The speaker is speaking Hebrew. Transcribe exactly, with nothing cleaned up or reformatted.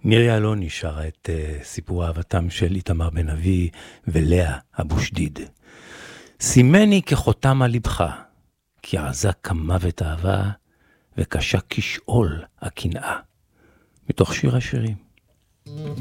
מירי אלוני שרה את uh, סיפור אהבתם של איתמר בן אבי ולאה אבו שדיד. סימני כחותם על לבך, כי עזה כמוות אהבה וקשה כשאול הקנאה. מתוך שיר השירים.